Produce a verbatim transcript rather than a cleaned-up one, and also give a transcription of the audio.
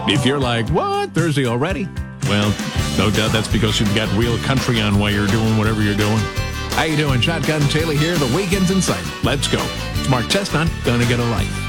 If you're like, what, Thursday already? Well, no doubt that's because you've got real country on while you're doing whatever you're doing. How you doing? Shotgun Taylor here. The weekend's in sight. Let's go. It's Mark Chestnut. Gonna get a life.